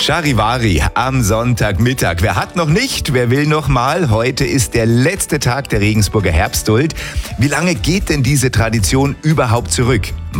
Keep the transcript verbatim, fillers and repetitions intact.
Charivari am Sonntagmittag. Wer hat noch nicht? Wer will noch mal? Heute ist der letzte Tag der Regensburger Herbstduld. Wie lange geht denn diese Tradition überhaupt zurück?